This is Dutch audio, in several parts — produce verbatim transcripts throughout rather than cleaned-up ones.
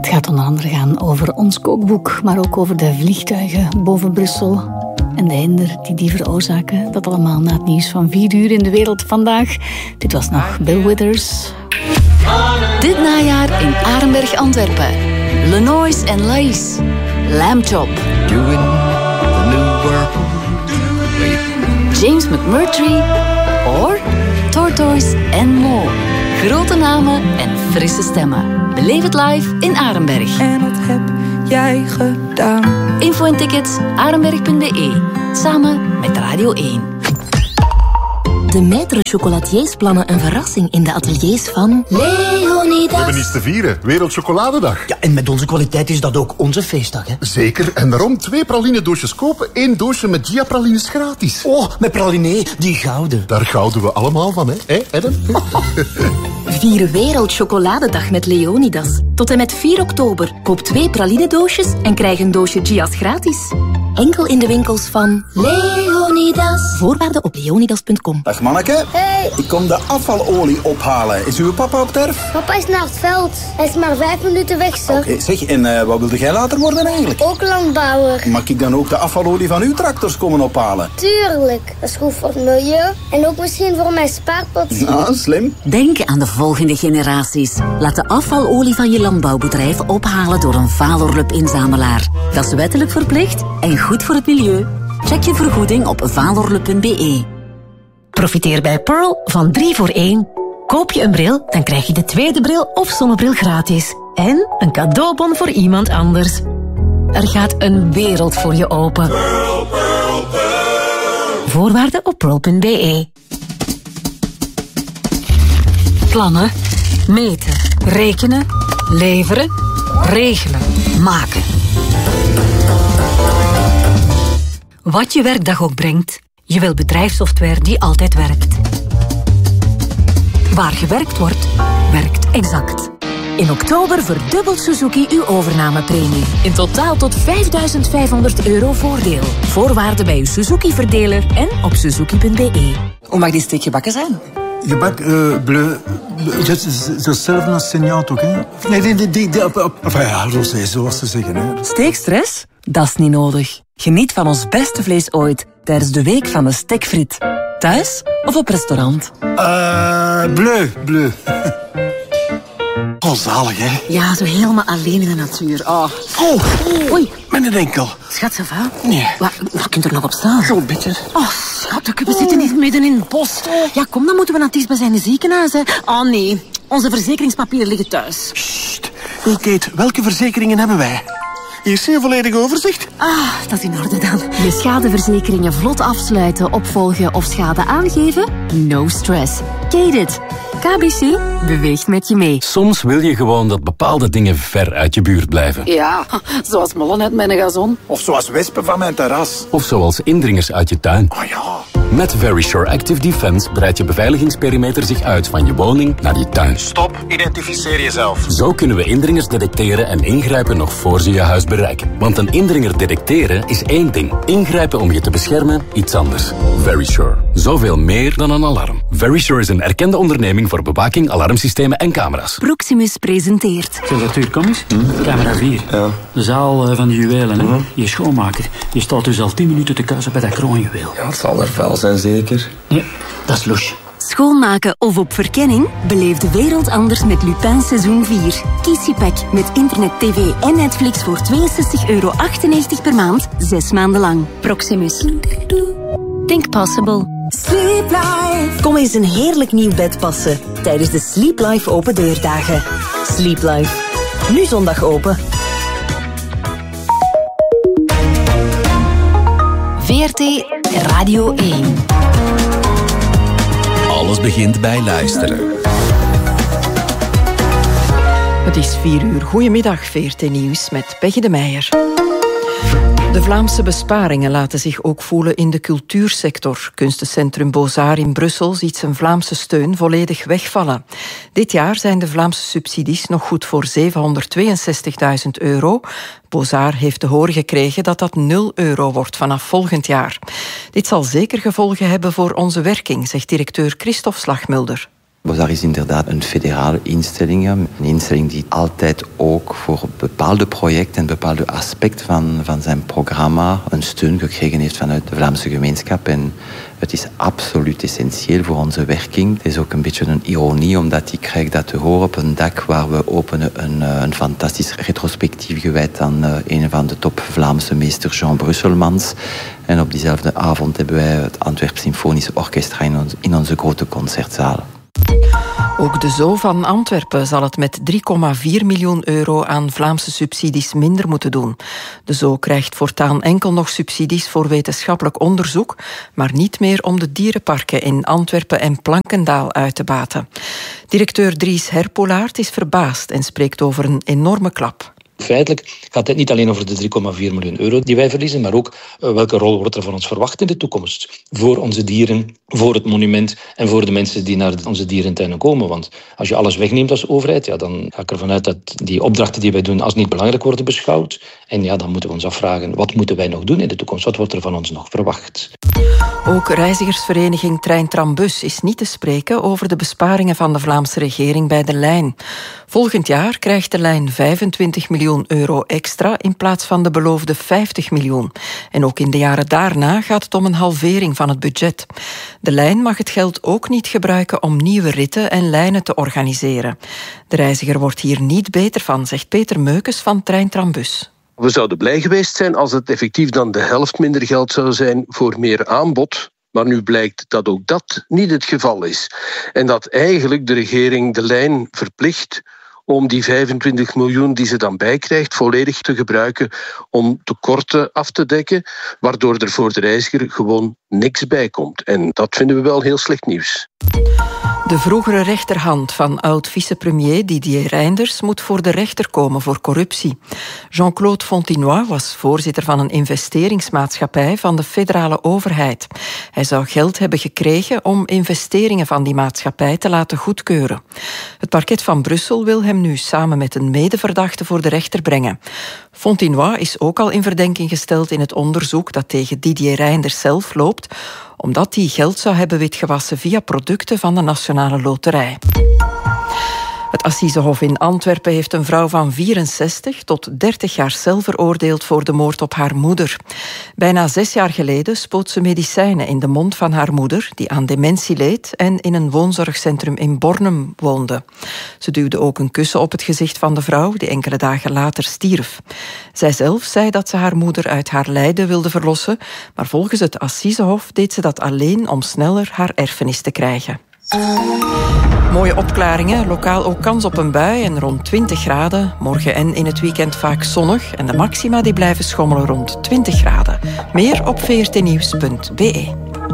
Het gaat onder andere gaan over ons kookboek, maar ook over de vliegtuigen boven Brussel en de hinder die die veroorzaken. Dat allemaal na het nieuws van vier uur in de wereld vandaag. Dit was nog Bill Withers. Dit najaar in Arenberg, Antwerpen. Lenois en Laïs. Lamb Chop. Doing the new world. James McMurtry. Or Tortoise and Mo. Grote namen en frisse stemmen. Beleef het live in Arenberg. En wat heb jij gedaan? Info en tickets arenberg punt b e. Samen met Radio één. De maître chocolatiers plannen een verrassing in de ateliers van Leonidas. We hebben iets te vieren. Wereldchocoladedag. Ja, en met onze kwaliteit is dat ook onze feestdag, hè? Zeker. En daarom twee praline-doosjes kopen, één doosje met Gia-pralines gratis. Oh, met praline, die gouden. Daar gouden we allemaal van, hè? Hé, Adam? Vier Wereldchocoladedag met Leonidas. Tot en met vier oktober. Koop twee pralinedoosjes en krijg een doosje Gia's gratis. Enkel in de winkels van Leonidas. Voorwaarden op leonidas punt com. Dag manneke. Hey. Ik kom de afvalolie ophalen. Is uw papa op het erf? Papa is naar het veld. Hij is maar vijf minuten weg, sir. Oké, okay, zeg, en uh, wat wilde jij later worden eigenlijk? Ook landbouwer. Mag ik dan ook de afvalolie van uw tractors komen ophalen? Tuurlijk. Dat is goed voor het milieu. En ook misschien voor mijn spaarpot. Nou, slim. Denk aan de volgende generaties. Laat de afvalolie van je landbouwbedrijf ophalen door een Valorlup-inzamelaar. Dat is wettelijk verplicht en goed voor het milieu. Check je vergoeding op valorlup punt b e. Profiteer bij Pearl van drie voor één. Koop je een bril, dan krijg je de tweede bril of zonnebril gratis. En een cadeaubon voor iemand anders. Er gaat een wereld voor je open. Pearl, Pearl, Pearl. Voorwaarden op pearl punt b e. Plannen, meten, rekenen, leveren, regelen, maken. Wat je werkdag ook brengt, je wil bedrijfssoftware die altijd werkt. Waar gewerkt wordt, werkt Exact. In oktober verdubbelt Suzuki uw overnamepremie. In totaal tot vijfduizend vijfhonderd euro voordeel. Voorwaarden bij uw Suzuki-verdeler en op suzuki punt b e. Hoe mag die steek gebakken zijn? Gebak uh, bleu, hetzelfde als seniaal toch, hè? Nee, die, die, die, die, enfin ja, rosé, zoals ze zeggen, hè. Steekstress? Dat is niet nodig. Geniet van ons beste vlees ooit tijdens de week van de stekfriet. Thuis of op restaurant? Uh, bleu, bleu. Oh, zalig, hè? Ja, zo helemaal alleen in de natuur. Oh, oh. Oei. Mijn enkel. Schat, ça va? Nee. Waar, waar kunt er nog op staan? Zo'n beetje. Oh, schat, we zitten niet midden in het bos. Ja, kom, dan moeten we naar het dichtstbijzijnde ziekenhuis, hè. Oh, nee. Onze verzekeringspapieren liggen thuis. Sst. Hey, Kate, welke verzekeringen hebben wij? Hier zie je een volledig overzicht. Ah, dat is in orde dan. Je schadeverzekeringen vlot afsluiten, opvolgen of schade aangeven? No stress. Kate it. K B C beweegt met je mee. Soms wil je gewoon dat bepaalde dingen ver uit je buurt blijven. Ja, zoals mollen uit mijn gazon. Of zoals wespen van mijn terras. Of zoals indringers uit je tuin. Oh ja. Met Verisure Active Defense breidt je beveiligingsperimeter zich uit van je woning naar je tuin. Stop, identificeer jezelf. Zo kunnen we indringers detecteren en ingrijpen nog voor ze je huis bereiken. Want een indringer detecteren is één ding. Ingrijpen om je te beschermen, iets anders. Verisure. Zoveel meer dan een alarm. Verisure is een erkende onderneming voor bewaking, alarmsystemen en camera's. Proximus presenteert. Arthur, kom eens. Hm? Camera vier. Ja. De zaal uh, van de juwelen. Hè? Mm-hmm. Je schoonmaker. Je staat dus al tien minuten te kuisen bij dat kroonjuweel. Ja, het zal er vuil zijn, zeker. Nee, dat is louche. Schoonmaken of op verkenning? Beleef de wereld anders met Lupin seizoen vier. Kies je pack met internet, tv en Netflix voor tweeënzestig euro achtennegentig per maand, zes maanden lang. Proximus. Think possible. Sleep Life. Kom eens een heerlijk nieuw bed passen tijdens de Sleep Life open deurdagen. Sleep Life. Nu zondag open. V R T Radio één. Alles begint bij luisteren. Het is vier uur. Goedemiddag, V R T Nieuws met Peggy de Meijer. De Vlaamse besparingen laten zich ook voelen in de cultuursector. Kunstencentrum Beaux-Arts in Brussel ziet zijn Vlaamse steun volledig wegvallen. Dit jaar zijn de Vlaamse subsidies nog goed voor zevenhonderdtweeënzestigduizend euro. Beaux-Arts heeft te horen gekregen dat dat nul euro wordt vanaf volgend jaar. Dit zal zeker gevolgen hebben voor onze werking, zegt directeur Christophe Slagmulder. Bozar is inderdaad een federale instelling. Een instelling die altijd ook voor bepaalde projecten en bepaalde aspecten van, van zijn programma een steun gekregen heeft vanuit de Vlaamse gemeenschap. En het is absoluut essentieel voor onze werking. Het is ook een beetje een ironie, omdat ik krijg dat te horen op een dag waar we openen een, een fantastisch retrospectief gewijd aan uh, een van de top Vlaamse meesters, Jean Brusselmans. En op diezelfde avond hebben wij het Antwerp Symfonisch Orchestra in, ons, in onze grote concertzaal. Ook de Zoo van Antwerpen zal het met drie komma vier miljoen euro aan Vlaamse subsidies minder moeten doen. De Zoo krijgt voortaan enkel nog subsidies voor wetenschappelijk onderzoek, maar niet meer om de dierenparken in Antwerpen en Plankendaal uit te baten. Directeur Dries Herpolaert is verbaasd en spreekt over een enorme klap. Feitelijk gaat het niet alleen over de drie komma vier miljoen euro die wij verliezen, maar ook uh, welke rol wordt er van ons verwacht in de toekomst. Voor onze dieren, voor het monument en voor de mensen die naar onze dierentuinen komen. Want als je alles wegneemt als overheid, ja, dan ga ik ervan uit dat die opdrachten die wij doen als niet belangrijk worden beschouwd. En ja, dan moeten we ons afvragen, wat moeten wij nog doen in de toekomst? Wat wordt er van ons nog verwacht? Ook reizigersvereniging Trein Trambus is niet te spreken over de besparingen van de Vlaamse regering bij de lijn. Volgend jaar krijgt de lijn vijfentwintig miljoen euro extra in plaats van de beloofde vijftig miljoen. En ook in de jaren daarna gaat het om een halvering van het budget. De lijn mag het geld ook niet gebruiken om nieuwe ritten en lijnen te organiseren. De reiziger wordt hier niet beter van, zegt Peter Meukes van Trein Trambus. We zouden blij geweest zijn als het effectief dan de helft minder geld zou zijn voor meer aanbod. Maar nu blijkt dat ook dat niet het geval is. En dat eigenlijk de regering de lijn verplicht om die vijfentwintig miljoen die ze dan bijkrijgt volledig te gebruiken om tekorten af te dekken, waardoor er voor de reiziger gewoon niks bij komt. En dat vinden we wel heel slecht nieuws. De vroegere rechterhand van oud-vicepremier Didier Reynders moet voor de rechter komen voor corruptie. Jean-Claude Fontenoy was voorzitter van een investeringsmaatschappij van de federale overheid. Hij zou geld hebben gekregen om investeringen van die maatschappij te laten goedkeuren. Het parket van Brussel wil hem nu samen met een medeverdachte voor de rechter brengen. Fontenoy is ook al in verdenking gesteld in het onderzoek dat tegen Didier Reynders zelf loopt, omdat hij geld zou hebben witgewassen via producten van de Nationale Loterij. Het Assisehof in Antwerpen heeft een vrouw van vierenzestig tot dertig jaar cel veroordeeld voor de moord op haar moeder. Bijna zes jaar geleden spoot ze medicijnen in de mond van haar moeder, die aan dementie leed en in een woonzorgcentrum in Bornem woonde. Ze duwde ook een kussen op het gezicht van de vrouw, die enkele dagen later stierf. Zijzelf zei dat ze haar moeder uit haar lijden wilde verlossen, maar volgens het Assisehof deed ze dat alleen om sneller haar erfenis te krijgen. Mooie opklaringen, lokaal ook kans op een bui en rond twintig graden. Morgen en in het weekend vaak zonnig en de maxima die blijven schommelen rond twintig graden. Meer op v r t nieuws punt b e.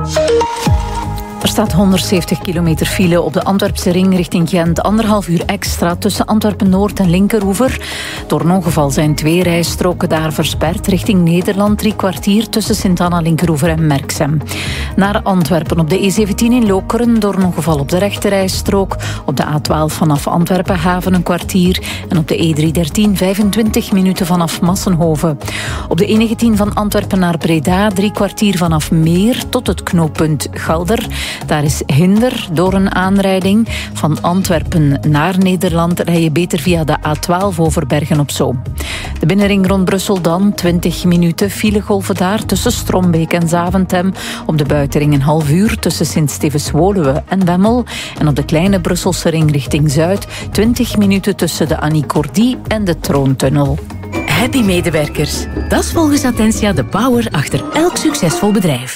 Er staat honderdzeventig kilometer file op de Antwerpse ring richting Gent. Anderhalf uur extra tussen Antwerpen-Noord en Linkeroever. Door een ongeval zijn twee rijstroken daar versperd. Richting Nederland drie kwartier tussen Sint-Anna, Linkeroever en Merksem. Naar Antwerpen op de E zeventien in Lokeren door een ongeval op de rechterrijstrook. Op de A twaalf vanaf Antwerpen-Haven een kwartier. En op de E driehonderddertien vijfentwintig minuten vanaf Massenhoven. Op de E negentien van Antwerpen naar Breda drie kwartier vanaf Meer tot het knooppunt Galder. Daar is hinder door een aanrijding. Van Antwerpen naar Nederland rij je beter via de A twaalf over Bergen op Zoom. De binnenring rond Brussel dan, twintig minuten filegolven daar tussen Strombeek en Zaventem. Op de buitenring een half uur tussen Sint-Stevens-Woluwe en Wemmel. En op de kleine Brusselse ring richting Zuid, twintig minuten tussen de Annie Cordy en de Troontunnel. Happy medewerkers. Dat is volgens Attentia de power achter elk succesvol bedrijf.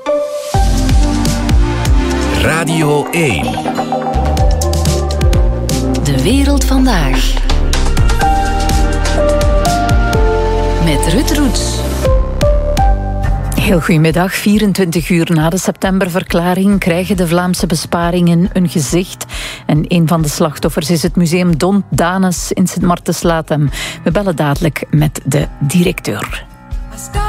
Radio één. De wereld vandaag. Met Ruud Roets. Heel goedemiddag. vierentwintig uur na de septemberverklaring krijgen de Vlaamse besparingen een gezicht. En een van de slachtoffers is het museum Don Danes in Sint-Martens-Latem. We bellen dadelijk met de directeur.